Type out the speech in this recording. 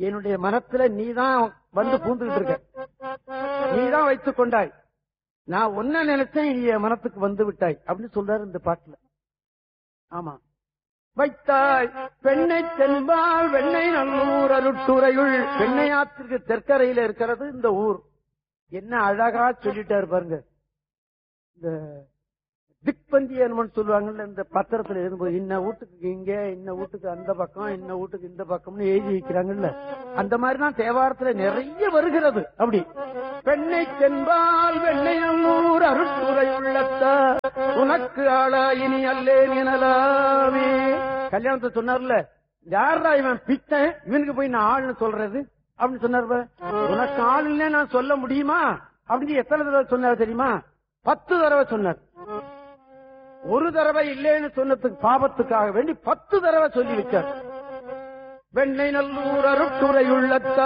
என்னுடைய மனத்துல நீதான் வந்து பூந்துகிட்டு இருக்க, நீதான் வைத்துக் கொண்டாய், நான் ஒன்ன நினைச்சேன், நீ என் மனத்துக்கு வந்து விட்டாய் அப்படின்னு சொல்றாரு இந்த பாட்டுல. ஆமா, வைத்தாய் பெண்ணை தென்பால் வெண்ணை நல்லூர் அருட்டுறையுள். பெண்ணையாத்திற்கு தெற்கரையில இருக்கிறது இந்த ஊர். என்ன அழகா சொல்லிட்டாரு பாருங்க. இந்த திக்பந்தியன் சொல்லுவாங்கல்ல, இந்த பத்திரத்துல எழுதும்போது இன்ன வீட்டுக்கு இங்க, இன்ன வீட்டுக்கு அந்த பக்கம், இன்ன வீட்டுக்கு இந்த பக்கம்னு எழுதி வைக்கிறாங்கல்ல, அந்த மாதிரிதான் தேவாரத்துல நிறைய வருகிறது. அப்படி பெண்ணை தென்பால் வெண்ணை நல்லூர் அருட்டுரை உள்ளத்த உனக்கு ஆளா இனி அல்லேன் எனலாமே. கல்யாணத்தை சொன்னார்ல, யாரா இவன் பித்தன், இவனுக்கு போய் நான் ஆள்னு சொல்றது அப்படின்னு சொன்னார். உனக்கு ஆளுன்னே நான் சொல்ல முடியுமா அப்படின்னு எத்தனை தடவை சொன்னார் தெரியுமா? 10 தடவை சொன்னார். ஒரு தடவை இல்லைன்னு சொன்னதுக்கு பாபத்துக்காக வேண்டி 10 தடவை சொல்லி வச்சார். வெண்ணை நல்லூர் அருட்டுரை உள்ளத்த